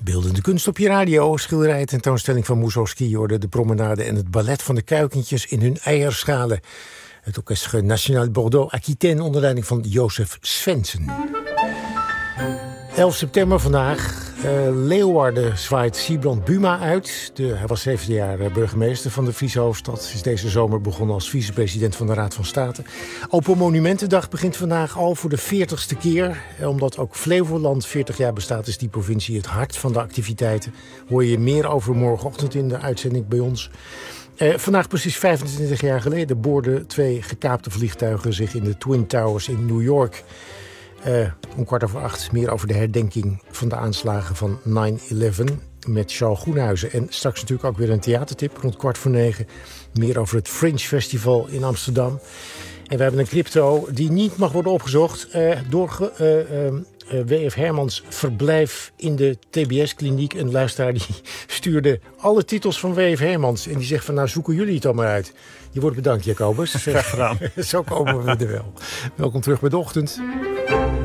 Beeldende kunst op je radio, schilderij, tentoonstelling van Mussorgsky, hoorde de promenade en het ballet van de kuikentjes in hun eierschalen. Het Orchestre National Bordeaux-Aquitaine onder leiding van Jozef Svensen. 11 september vandaag. Leeuwarden zwaait Sybrand Buma uit. Hij was 7 jaar burgemeester van de Friese hoofdstad. Is deze zomer begonnen als vicepresident van de Raad van State. Open Monumentendag begint vandaag al voor de 40ste keer. Omdat ook Flevoland 40 jaar bestaat, is die provincie het hart van de activiteiten. Hoor je meer over morgenochtend in de uitzending bij ons. Vandaag precies 25 jaar geleden boorden 2 gekaapte vliegtuigen zich in de Twin Towers in New York. Om 7:15 meer over de herdenking van de aanslagen van 9/11 met Charles Groenhuizen. En straks natuurlijk ook weer een theatertip rond 8:45. Meer over het Fringe Festival in Amsterdam. En we hebben een crypto die niet mag worden opgezocht door W.F. Hermans verblijf in de TBS-kliniek. Een luisteraar die stuurde alle titels van W.F. Hermans. En die zegt van nou zoeken jullie het dan maar uit. Je wordt bedankt, Jacobus. Graag gedaan. Zo komen we er wel. Welkom terug bij de ochtend.